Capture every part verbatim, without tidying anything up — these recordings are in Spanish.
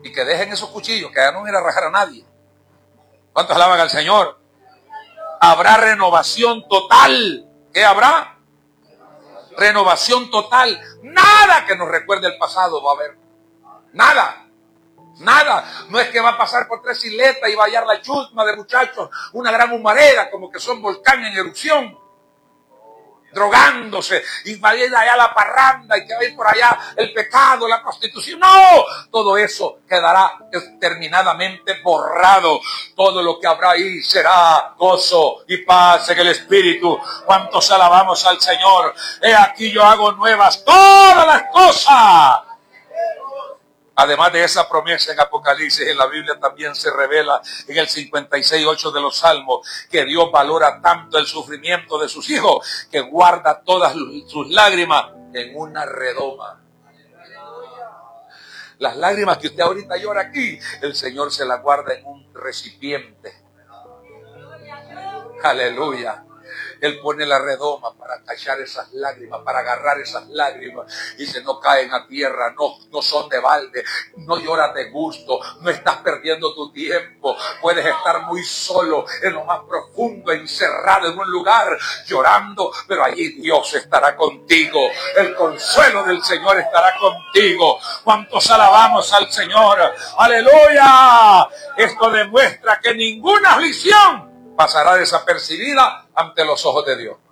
Y que dejen esos cuchillos, que ya no van a rajar a nadie. ¿Cuántos alaban al Señor? Habrá renovación total. ¿Qué habrá? Renovación total. Nada que nos recuerde el pasado va a haber. Nada. Nada. No es que va a pasar por tres isletas y va a hallar la chusma de muchachos, una gran humareda, como que son volcán en erupción, drogándose, y va a ir allá la parranda, y que va a ir por allá el pecado, la prostitución. No, todo eso quedará exterminadamente borrado. Todo lo que habrá ahí será gozo y paz en el Espíritu. ¿Cuántos alabamos al Señor? He aquí yo hago nuevas todas las cosas. Además de esa promesa en Apocalipsis, en la Biblia también se revela en el cincuenta y seis, ocho de los Salmos, que Dios valora tanto el sufrimiento de sus hijos, que guarda todas sus lágrimas en una redoma. Las lágrimas que usted ahorita llora aquí, el Señor se las guarda en un recipiente. Aleluya. Él pone la redoma para cachar esas lágrimas, para agarrar esas lágrimas. Dice, no caen a tierra, no, no son de balde, no lloras de gusto, no estás perdiendo tu tiempo. Puedes estar muy solo, en lo más profundo, encerrado en un lugar, llorando, pero allí Dios estará contigo. El consuelo del Señor estará contigo. ¿Cuántos alabamos al Señor? ¡Aleluya! Esto demuestra que ninguna aflicción pasará desapercibida ante los ojos de Dios.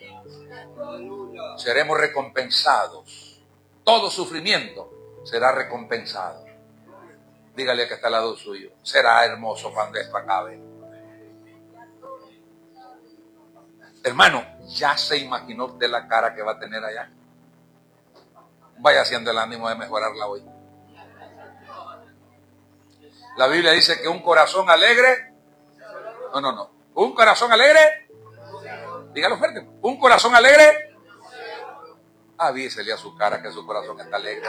Seremos recompensados. Todo sufrimiento será recompensado. Dígale que está al lado suyo. Será hermoso cuando esto acabe. Hermano, ¿ya se imaginó usted la cara que va a tener allá? Vaya haciendo el ánimo de mejorarla hoy. La Biblia dice que un corazón alegre... No, no, no. ¿Un corazón alegre? Dígalo fuerte. ¿Un corazón alegre? Avísele a su cara que su corazón está alegre.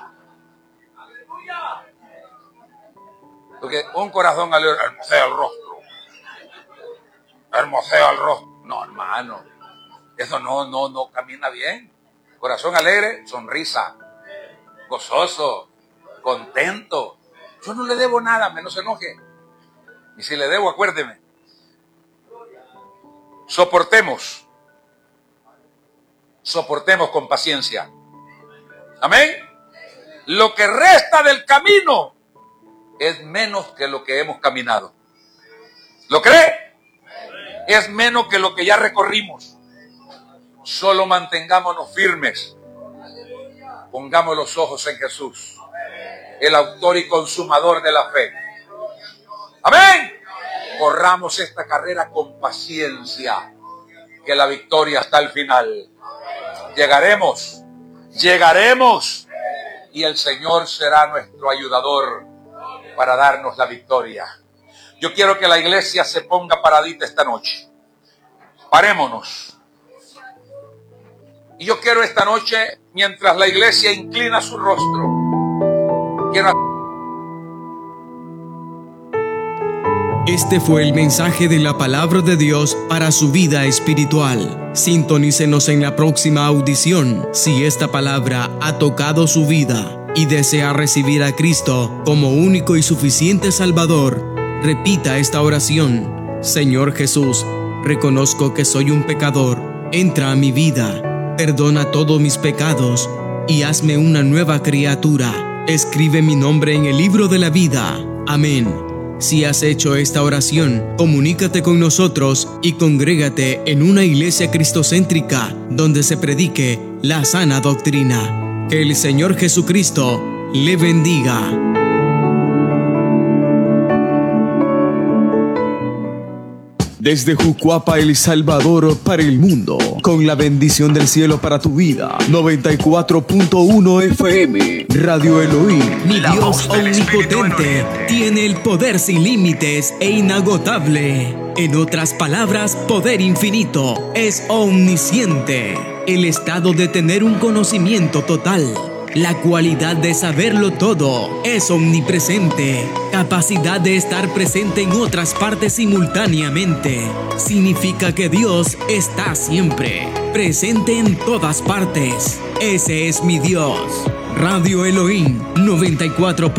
Porque un corazón alegre hermosea el rostro. Hermosea el rostro. No, hermano. Eso no, no, no camina bien. Corazón alegre, sonrisa. Gozoso. Contento. Yo no le debo nada, menos se enoje. Y si le debo, acuérdeme. Soportemos, soportemos con paciencia. Amén. Lo que resta del camino es menos que lo que hemos caminado. ¿Lo cree? Es menos que lo que ya recorrimos. Solo mantengámonos firmes. Pongamos los ojos en Jesús, el autor y consumador de la fe. Amén. Corramos esta carrera con paciencia, que la victoria está al final. Llegaremos, llegaremos, y el Señor será nuestro ayudador para darnos la victoria. Yo quiero que la iglesia se ponga paradita esta noche. Parémonos. Y yo quiero esta noche, mientras la iglesia inclina su rostro, quiero... Este fue el mensaje de la palabra de Dios para su vida espiritual. Sintonícenos en la próxima audición si esta palabra ha tocado su vida y desea recibir a Cristo como único y suficiente Salvador. Repita esta oración: Señor Jesús, reconozco que soy un pecador. Entra a mi vida, perdona todos mis pecados y hazme una nueva criatura. Escribe mi nombre en el libro de la vida. Amén. Si has hecho esta oración, comunícate con nosotros y congrégate en una iglesia cristocéntrica donde se predique la sana doctrina. Que el Señor Jesucristo le bendiga. Desde Jucuapa, El Salvador, para el mundo, con la bendición del cielo para tu vida. noventa y cuatro punto uno F M, Radio Elohim. Mi Dios omnipotente tiene el poder sin límites e inagotable. En otras palabras, poder infinito. Es omnisciente. El estado de tener un conocimiento total. La cualidad de saberlo todo. Es omnipresente. Capacidad de estar presente en otras partes simultáneamente. Significa que Dios está siempre presente en todas partes. Ese es mi Dios. Radio Elohim noventa y cuatro.